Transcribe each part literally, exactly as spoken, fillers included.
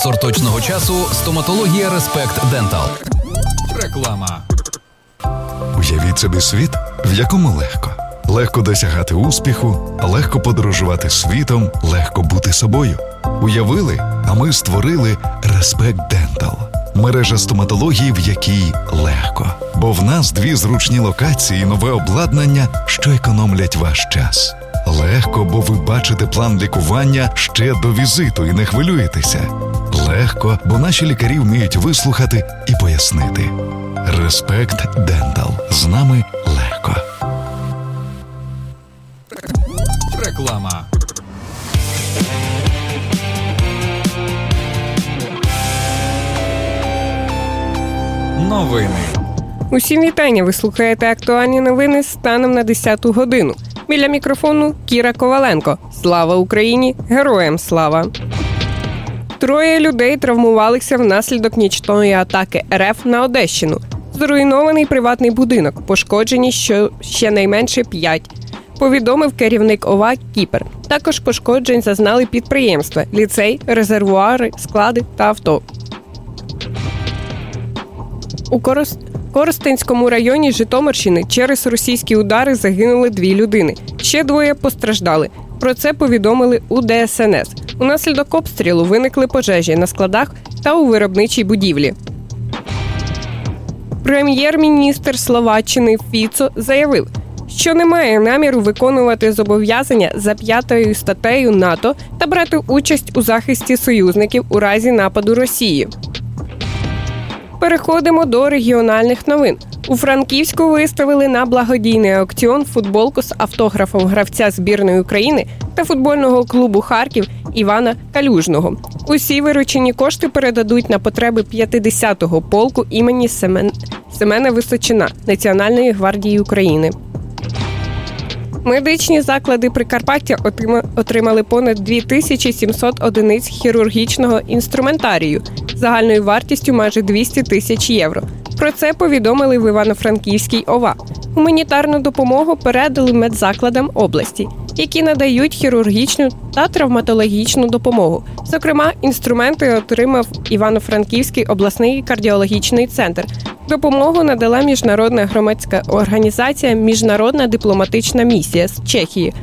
Сорточного часу стоматологія Респект Дентал. Реклама. Уявіть собі світ, в якому легко. Легко досягати успіху, легко подорожувати світом, легко бути собою. Уявили, а ми створили Респект Дентал. Мережа стоматології, в якій легко. Бо в нас дві зручні локації і нове обладнання, що економлять ваш час. Легко, бо ви бачите план лікування ще до візиту і не хвилюєтеся. Легко, бо наші лікарі вміють вислухати і пояснити. Респект Дентал. З нами легко. Реклама. Новини. Усім вітання! Ви слухаєте актуальні новини станом на десяту годину. Біля мікрофону Кіра Коваленко. Слава Україні! Героям слава! Троє людей травмувалися внаслідок нічної атаки РФ на Одещину. Зруйнований приватний будинок, пошкоджені що щонайменше п'ять. Повідомив керівник ОВА Кіпр. Також пошкоджень зазнали підприємства, ліцей, резервуари, склади та авто. У Корос... Коростенському районі Житомирщини через російські удари загинули дві людини. Ще двоє постраждали. Про це повідомили у Де Ес Ен Ес. Унаслідок обстрілу виникли пожежі на складах та у виробничій будівлі. Прем'єр-міністр Словаччини Фіцо заявив, що не має наміру виконувати зобов'язання за п'ятою статтею НАТО та брати участь у захисті союзників у разі нападу Росії. Переходимо до регіональних новин. У Франківську виставили на благодійний аукціон футболку з автографом гравця збірної України та футбольного клубу «Харків» Івана Калюжного. Усі виручені кошти передадуть на потреби п'ятдесятого полку імені Семен... Семена Височина Національної гвардії України. Медичні заклади Прикарпаття отримали понад дві тисячі сімсот одиниць хірургічного інструментарію загальною вартістю майже двісті тисяч євро. Про це повідомили в Івано-Франківській ОВА. Гуманітарну допомогу передали медзакладам області, які надають хірургічну та травматологічну допомогу. Зокрема, інструменти отримав Івано-Франківський обласний кардіологічний центр. Допомогу надала міжнародна громадська організація «Міжнародна дипломатична місія» з Чехії.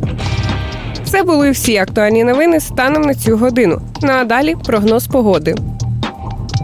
Це були всі актуальні новини станом на цю годину. Ну а далі прогноз погоди.